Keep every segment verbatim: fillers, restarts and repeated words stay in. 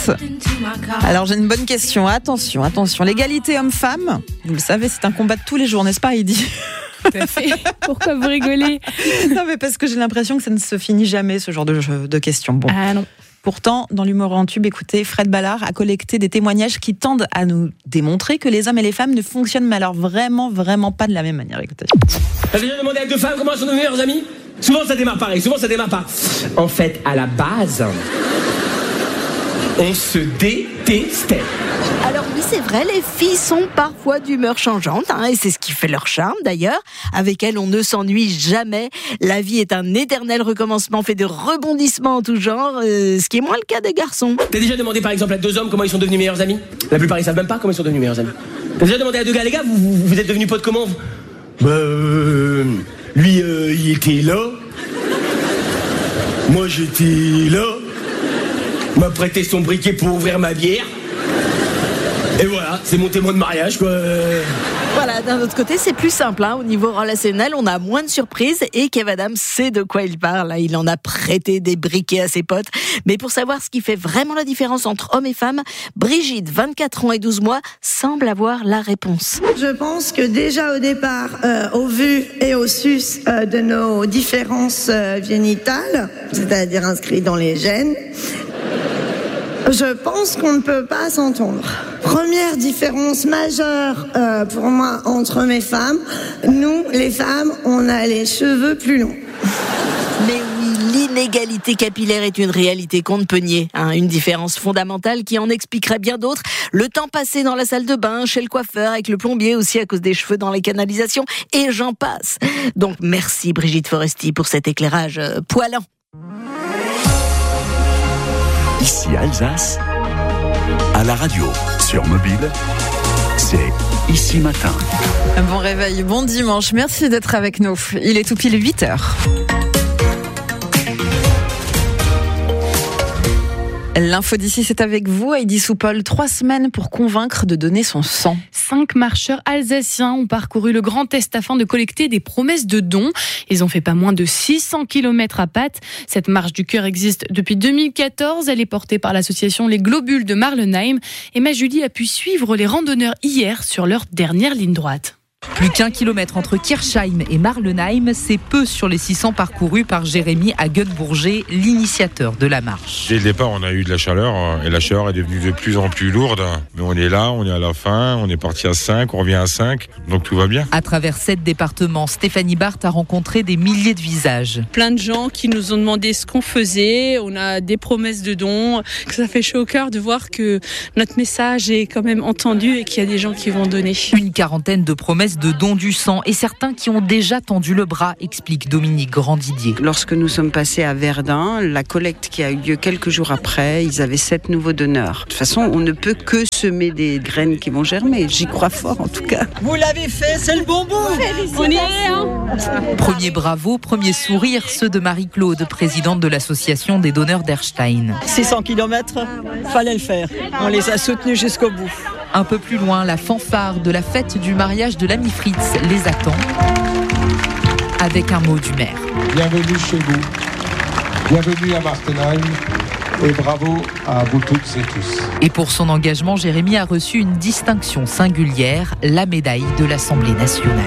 Alors j'ai une bonne question, attention, attention. L'égalité homme-femme, vous le savez, c'est un combat de tous les jours, n'est-ce pas Heidi ? Tout à fait. Pourquoi vous rigolez ? Non mais parce que j'ai l'impression que ça ne se finit jamais, ce genre de, de questions. Bon. Ah non. Pourtant, dans l'humour en tube, écoutez, Fred Ballard a collecté des témoignages qui tendent à nous démontrer que les hommes et les femmes ne fonctionnent mais alors vraiment, vraiment pas de la même manière. Écoutez. T'as déjà demandé à deux femmes comment sont nos meilleurs amis ? Souvent ça démarre pareil, souvent ça démarre pas. En fait, à la base, on se détestait. Alors oui, c'est vrai, les filles sont parfois d'humeur changeante, hein, et c'est ce qui fait leur charme d'ailleurs. Avec elles, on ne s'ennuie jamais. La vie est un éternel recommencement fait de rebondissements en tout genre, euh, ce qui est moins le cas des garçons. T'as déjà demandé par exemple à deux hommes comment ils sont devenus meilleurs amis ? La plupart ils savent même pas comment ils sont devenus meilleurs amis. T'as déjà demandé à deux gars, les gars, vous, vous, vous êtes devenus potes comment ? Bah, euh, lui, euh, il était là. Moi, j'étais là. Il m'a prêté son briquet pour ouvrir ma bière. Et voilà, c'est mon témoin de mariage, quoi. Voilà, d'un autre côté, c'est plus simple, hein. Au niveau relationnel, on a moins de surprises et Kev Adams sait de quoi il parle. Il en a prêté des briquets à ses potes. Mais pour savoir ce qui fait vraiment la différence entre hommes et femmes, Brigitte, vingt-quatre ans et douze mois, semble avoir la réponse. Je pense que déjà au départ, euh, au vu et au sus euh, de nos différences euh, génitales, c'est-à-dire inscrites dans les gènes, je pense qu'on ne peut pas s'entendre. Première différence majeure euh, pour moi entre hommes et femmes, nous, les femmes, on a les cheveux plus longs. Mais oui, l'inégalité capillaire est une réalité qu'on ne peut nier, hein, une différence fondamentale qui en expliquerait bien d'autres. Le temps passé dans la salle de bain, chez le coiffeur, avec le plombier aussi à cause des cheveux dans les canalisations, et j'en passe. Donc merci Brigitte Foresti pour cet éclairage euh, poilant. Ici Alsace, à la radio, sur mobile, c'est Ici Matin. Bon réveil, bon dimanche, merci d'être avec nous. Il est tout pile huit heures. L'info d'ici, c'est avec vous, Heidi Soupol. Trois semaines pour convaincre de donner son sang. Cinq marcheurs alsaciens ont parcouru le Grand Est afin de collecter des promesses de dons. Ils ont fait pas moins de six cents kilomètres à pattes. Cette marche du cœur existe depuis deux mille quatorze. Elle est portée par l'association Les Globules de Marlenheim. Emma Julie a pu suivre les randonneurs hier sur leur dernière ligne droite. Plus qu'un kilomètre entre Kirchheim et Marlenheim, c'est peu sur les six cents parcourus par Jérémy Hagenbourger, l'initiateur de la marche. Dès le départ, on a eu de la chaleur et la chaleur est devenue de plus en plus lourde. Mais on est là, on est à la fin, on est parti à cinq, on revient à cinq, donc tout va bien. À travers sept départements, Stéphanie Barthes a rencontré des milliers de visages. Plein de gens qui nous ont demandé ce qu'on faisait, on a des promesses de dons. Ça fait chaud au cœur de voir que notre message est quand même entendu et qu'il y a des gens qui vont donner. Une quarantaine de promesses de dons du sang et certains qui ont déjà tendu le bras, explique Dominique Grandidier. Lorsque nous sommes passés à Verdun, la collecte qui a eu lieu quelques jours après, ils avaient sept nouveaux donneurs. De toute façon, on ne peut que semer des graines qui vont germer. J'y crois fort en tout cas. Vous l'avez fait, c'est le bon bout. On y est, hein. Premier bravo, premier sourire, ceux de Marie-Claude, présidente de l'association des donneurs d'Erstein. six cents kilomètres, fallait le faire. On les a soutenus jusqu'au bout. Un peu plus loin, la fanfare de la fête du mariage de l'ami Fritz les attend avec un mot du maire. Bienvenue chez vous, bienvenue à Martenheim et bravo à vous toutes et tous. Et pour son engagement, Jérémy a reçu une distinction singulière, la médaille de l'Assemblée nationale.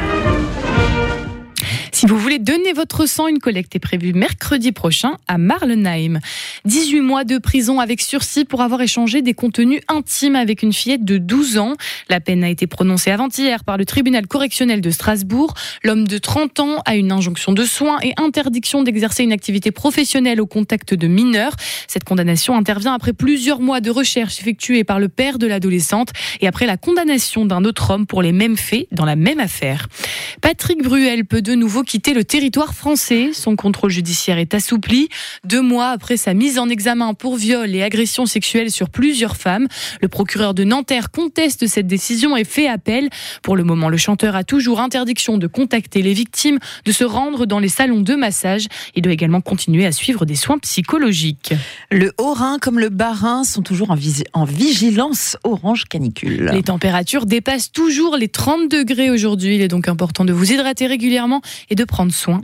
Si vous voulez donner votre sang, une collecte est prévue mercredi prochain à Marlenheim. dix-huit mois de prison avec sursis pour avoir échangé des contenus intimes avec une fillette de douze ans. La peine a été prononcée avant-hier par le tribunal correctionnel de Strasbourg. L'homme de trente ans a une injonction de soins et interdiction d'exercer une activité professionnelle au contact de mineurs. Cette condamnation intervient après plusieurs mois de recherche effectuée par le père de l'adolescente et après la condamnation d'un autre homme pour les mêmes faits dans la même affaire. Patrick Bruel peut de nouveau quitter le territoire français. Son contrôle judiciaire est assoupli. Deux mois après sa mise en examen pour viol et agression sexuelle sur plusieurs femmes, le procureur de Nanterre conteste cette décision et fait appel. Pour le moment, le chanteur a toujours interdiction de contacter les victimes, de se rendre dans les salons de massage. Il doit également continuer à suivre des soins psychologiques. Le Haut-Rhin comme le Bas-Rhin sont toujours en, vis- en vigilance orange canicule. Les températures dépassent toujours les trente degrés aujourd'hui. Il est donc important de vous hydrater régulièrement et de prendre soin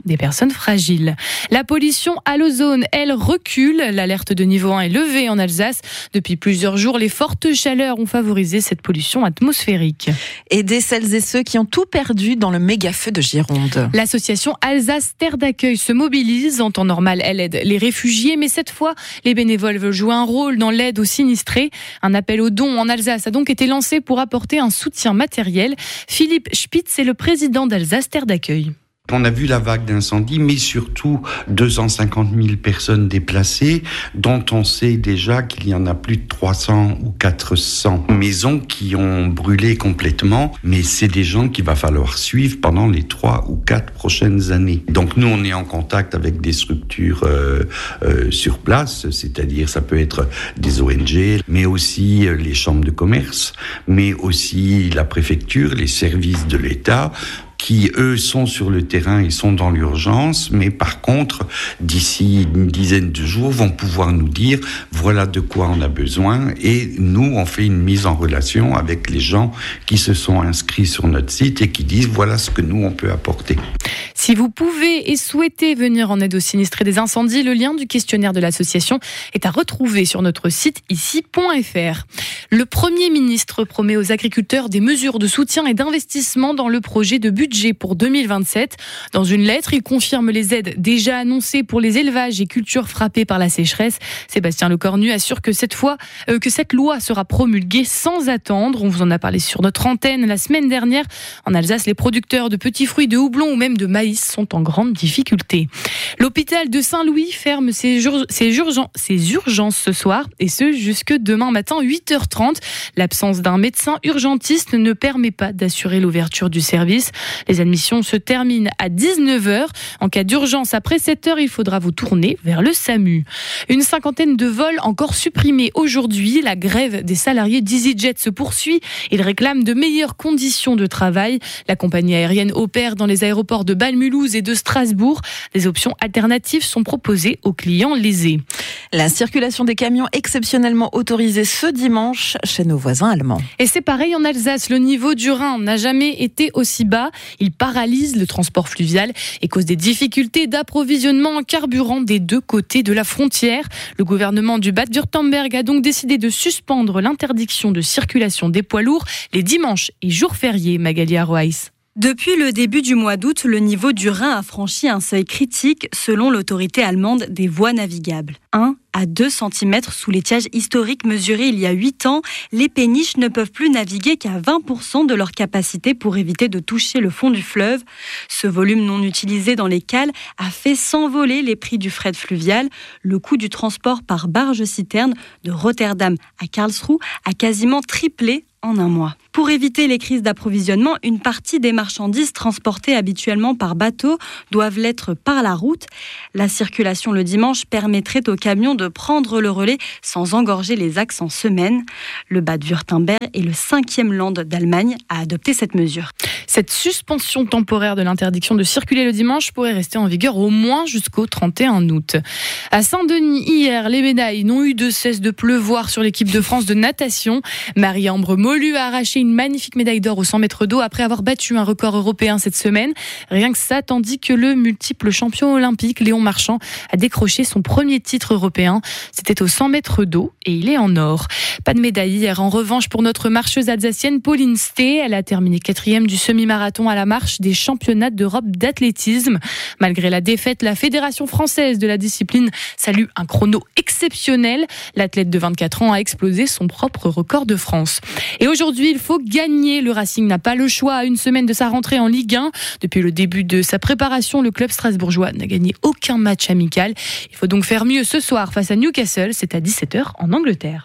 des personnes fragiles. La pollution à l'ozone, elle recule. L'alerte de niveau un est levée en Alsace. Depuis plusieurs jours, les fortes chaleurs ont favorisé cette pollution atmosphérique. Aider celles et ceux qui ont tout perdu dans le méga-feu de Gironde. L'association Alsace Terre d'accueil se mobilise. En temps normal, elle aide les réfugiés, mais cette fois, les bénévoles veulent jouer un rôle dans l'aide aux sinistrés. Un appel aux dons en Alsace a donc été lancé pour apporter un soutien matériel. Philippe Spitz est le président d'Alsace Terre d'accueil. On a vu la vague d'incendie, mais surtout deux cent cinquante mille personnes déplacées, dont on sait déjà qu'il y en a plus de trois cents ou quatre cents maisons qui ont brûlé complètement, mais c'est des gens qu'il va falloir suivre pendant les trois ou quatre prochaines années. Donc nous, on est en contact avec des structures euh, euh, sur place, c'est-à-dire ça peut être des O N G, mais aussi les chambres de commerce, mais aussi la préfecture, les services de l'État, qui, eux, sont sur le terrain et sont dans l'urgence, mais par contre, d'ici une dizaine de jours, vont pouvoir nous dire voilà de quoi on a besoin, et nous, on fait une mise en relation avec les gens qui se sont inscrits sur notre site et qui disent voilà ce que nous, on peut apporter. Si vous pouvez et souhaitez venir en aide aux sinistrés des incendies, le lien du questionnaire de l'association est à retrouver sur notre site ici point f r. Le Premier ministre promet aux agriculteurs des mesures de soutien et d'investissement dans le projet de budget pour deux mille vingt-sept. Dans une lettre, il confirme les aides déjà annoncées pour les élevages et cultures frappées par la sécheresse. Sébastien Lecornu assure que cette fois, euh, que cette loi sera promulguée sans attendre. On vous en a parlé sur notre antenne la semaine dernière. En Alsace, les producteurs de petits fruits, de houblon ou même de maïs sont en grande difficulté. L'hôpital de Saint-Louis ferme ses, ur- ses, urgen- ses urgences ce soir, et ce jusque demain matin huit heures trente. L'absence d'un médecin urgentiste ne permet pas d'assurer l'ouverture du service. Les admissions se terminent à dix-neuf heures. En cas d'urgence après sept heures, il faudra vous tourner vers le SAMU. Une cinquantaine de vols encore supprimés aujourd'hui. La grève des salariés d'EasyJet se poursuit. Ils réclament de meilleures conditions de travail. La compagnie aérienne opère dans les aéroports de Bâle-Mulhouse et de Strasbourg. Des options alternatives sont proposées aux clients lésés. La circulation des camions exceptionnellement autorisée ce dimanche chez nos voisins allemands. Et c'est pareil en Alsace. Le niveau du Rhin n'a jamais été aussi bas. Il paralyse le transport fluvial et cause des difficultés d'approvisionnement en carburant des deux côtés de la frontière. Le gouvernement du Bade-Wurtemberg a donc décidé de suspendre l'interdiction de circulation des poids lourds les dimanches et jours fériés. Magali Arroaïs. Depuis le début du mois d'août, le niveau du Rhin a franchi un seuil critique selon l'autorité allemande des voies navigables. un à deux centimètres sous l'étiage historique mesuré il y a huit ans, les péniches ne peuvent plus naviguer qu'à vingt pour cent de leur capacité pour éviter de toucher le fond du fleuve. Ce volume non utilisé dans les cales a fait s'envoler les prix du fret fluvial. Le coût du transport par barge-citerne de Rotterdam à Karlsruhe a quasiment triplé en un mois. Pour éviter les crises d'approvisionnement, une partie des marchandises transportées habituellement par bateau doivent l'être par la route. La circulation le dimanche permettrait aux camions de prendre le relais sans engorger les axes en semaine. Le Bade-Wurtemberg est le cinquième land d'Allemagne à adopter cette mesure. Cette suspension temporaire de l'interdiction de circuler le dimanche pourrait rester en vigueur au moins jusqu'au trente et un août. À Saint-Denis, hier, les médailles n'ont eu de cesse de pleuvoir sur l'équipe de France de natation. Marie-Ambre Molu a arraché une magnifique médaille d'or aux cent mètres d'eau après avoir battu un record européen cette semaine. Rien que ça, tandis que le multiple champion olympique Léon Marchand a décroché son premier titre européen. C'était aux cent mètres d'eau et il est en or. Pas de médaille hier en revanche pour notre marcheuse alsacienne Pauline Stee. Elle a terminé quatrième du semi-marathon à la marche des championnats d'Europe d'athlétisme. Malgré la défaite, la Fédération française de la discipline salue un chrono exceptionnel. L'athlète de vingt-quatre ans a explosé son propre record de France. Et aujourd'hui, il faut gagner. Le Racing n'a pas le choix à une semaine de sa rentrée en Ligue un. Depuis le début de sa préparation, le club strasbourgeois n'a gagné aucun match amical. Il faut donc faire mieux ce soir face à Newcastle. C'est à dix-sept heures en Angleterre.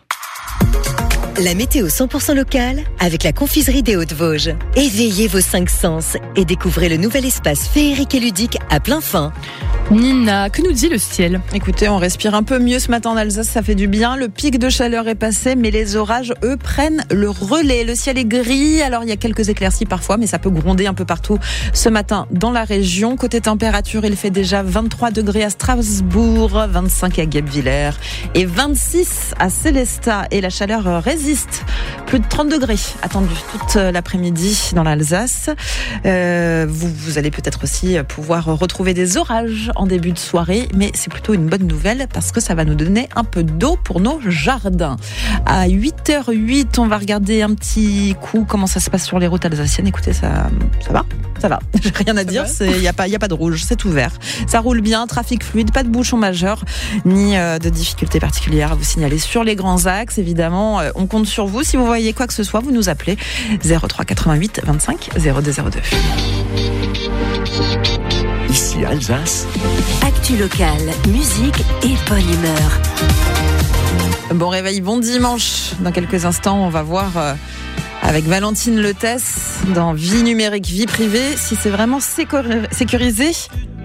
La météo cent pour cent locale avec la confiserie des Hauts-de-Vosges. Éveillez vos cinq sens et découvrez le nouvel espace féerique et ludique à plein fin. Nina, que nous dit le ciel ? Écoutez, on respire un peu mieux ce matin en Alsace, ça fait du bien. Le pic de chaleur est passé, mais les orages, eux, prennent le relais. Le ciel est gris, alors il y a quelques éclaircies parfois, mais ça peut gronder un peu partout ce matin dans la région. Côté température, il fait déjà vingt-trois degrés à Strasbourg, vingt-cinq à Guebwiller et vingt-six à Sélestat. Et la chaleur résiste résiste. Plus de trente degrés attendus toute l'après-midi dans l'Alsace. Euh, vous, vous allez peut-être aussi pouvoir retrouver des orages en début de soirée, mais c'est plutôt une bonne nouvelle parce que ça va nous donner un peu d'eau pour nos jardins. À huit heures huit, on va regarder un petit coup comment ça se passe sur les routes alsaciennes. Écoutez, ça, ça va, ça va. J'ai rien à dire. Il n'y a pas, il y a pas de rouge, c'est ouvert. Ça roule bien, trafic fluide, pas de bouchons majeurs ni euh, de difficultés particulières à vous signaler sur les grands axes. Évidemment, euh, on compte sur vous. Si vous voyez quoi que ce soit, vous nous appelez zéro trois quatre-vingt-huit vingt-cinq zéro deux zéro deux. Ici Alsace. Actu locale, musique et bonne humeur. Bon réveil, bon dimanche. Dans quelques instants, on va voir euh, avec Valentine Letès dans Vie numérique, vie privée, si c'est vraiment sécurisé